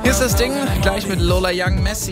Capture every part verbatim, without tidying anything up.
Hier ist das Ding, gleich mit Lola Young, Messi.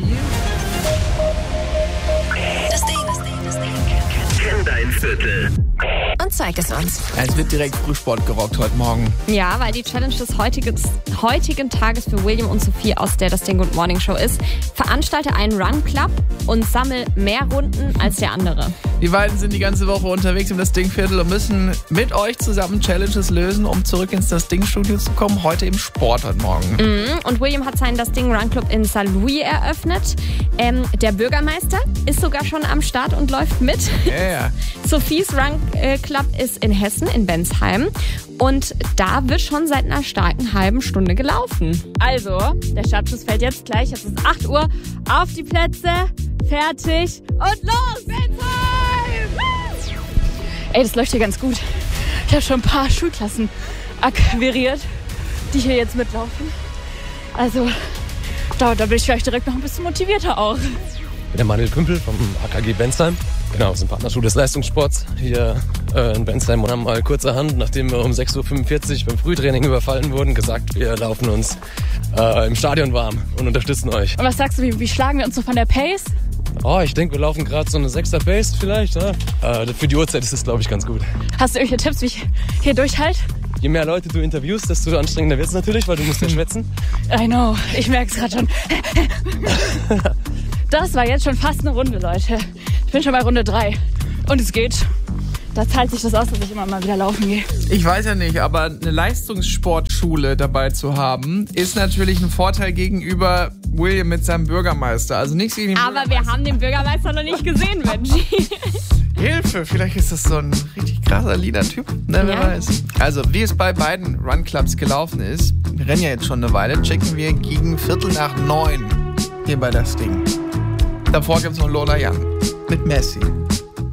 Das Ding. Kenn dein Viertel. Und zeig es uns. Es wird direkt Frühsport gerockt heute Morgen. Ja, weil die Challenge des heutigen, heutigen Tages für William und Sophie aus der Das Ding Good Morning Show ist: Veranstalte einen Run Club und sammel mehr Runden als der andere. Die beiden sind die ganze Woche unterwegs im Das Ding-Viertel und müssen mit euch zusammen Challenges lösen, um zurück ins Das Ding-Studio zu kommen. Heute im Sport heute Morgen. Mhm. Und William hat seinen Das Ding Run Club in Saarlouis eröffnet. Ähm, der Bürgermeister ist sogar schon am Start und läuft mit. Ja, ja. Sophies Run äh, Club ist in Hessen, in Bensheim. Und da wird schon seit einer starken halben Stunde gelaufen. Also, der Startschuss fällt jetzt gleich. Es ist acht Uhr. Auf die Plätze, fertig und los, Bensheim! Ey, das läuft hier ganz gut. Ich habe schon ein paar Schulklassen akquiriert, die hier jetzt mitlaufen. Also, da, da bin ich vielleicht direkt noch ein bisschen motivierter auch. Ich bin der Manuel Kümpel vom A K G Bensheim. Genau, wir sind Partnerschule des Leistungssports hier äh, in Bensheim und haben mal kurzerhand, nachdem wir um sechs Uhr fünfundvierzig beim Frühtraining überfallen wurden, gesagt, wir laufen uns äh, im Stadion warm und unterstützen euch. Und was sagst du, wie, wie schlagen wir uns so von der Pace? Oh, ich denke, wir laufen gerade so eine sechster Pace vielleicht. Ja? Äh, für die Uhrzeit ist das, glaube ich, ganz gut. Hast du irgendwelche Tipps, wie ich hier durchhalte? Je mehr Leute du interviewst, desto anstrengender wird es natürlich, weil du musst ja schwätzen. I know, ich merke es gerade schon. Das war jetzt schon fast eine Runde, Leute. Ich bin schon bei Runde drei. Und es geht. Da zahlt sich das aus, dass ich immer mal wieder laufen gehe. Ich weiß ja nicht, aber eine Leistungssportschule dabei zu haben, ist natürlich ein Vorteil gegenüber William mit seinem Bürgermeister. Also nichts gegen den Aber wir haben den Bürgermeister noch nicht gesehen, Benji. Hilfe, vielleicht ist das so ein richtig krasser Liedertyp, ne, wer Ja. weiß. Also, wie es bei beiden Run-Clubs gelaufen ist, wir rennen ja jetzt schon eine Weile, checken wir gegen Viertel nach neun hier bei Das Ding. Davor gibt's noch Lola Young mit Messi.